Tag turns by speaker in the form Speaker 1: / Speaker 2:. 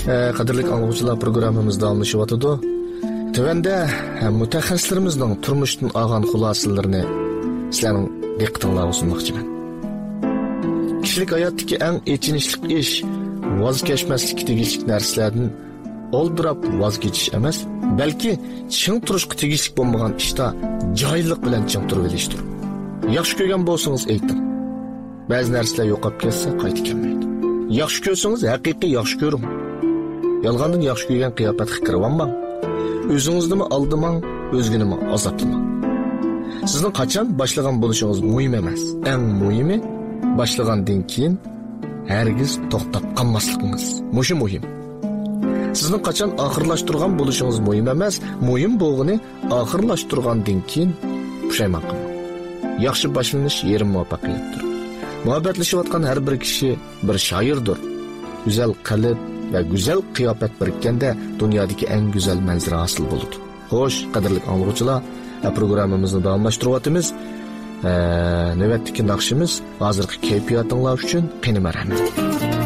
Speaker 1: Qadrli anglaguvchilar, programmamiz davomlashyapti. Tövəndə mutaxassislərimizin turmuşdan alğan xülasələrini sizlərin diqqətinizə sunmaqçıyam. Kişilik həyatdakı ən echinishlik iş vaz keçməslik tegishlik narsalardan oldirab vaz kechish emas, balki ching turishga tegishlik bo'lmagan ishda joyliq bilan ching turib olishdir. Yaxshi ko'rgan bo'lsangiz ayting. Ba'zi narsalar yo'qolib ketsa qaytib kelmaydi. Yaxshi ko'rsangiz haqiqiy yaxshi ko'ring. Yolg'ondan yaxshi ko'rgan qiyofatga kirib Özünüzdimi aldımang, özgünimi azaplamang. Sizning qachon boshlagan bo'lishingiz muhim emas. Eng muhimi boshlagandan keyin hargiz to'xtab qolmasligingiz. Mushi muhim. Sizning qachon oxirlashtirgan bo'lishingiz muhim emas. Muhim bo'lgani oxirlashtirgandan keyin pushaymon qilmang. Yaxshi boshlanish yerim muvaffaqiyatdir. Muhabbatlashayotgan har bir kishi bir shoirdir. Güzel qalb ve güzel kıyafet birikkende dünyadaki en güzel manzara hasıl buldu. Hoş, qadrli anglaguvchilar, programmamizni davomlashtiryapmiz. Navbatdagi naqshimiz hozirgi kayfiyatinglar uchun qani marhamat.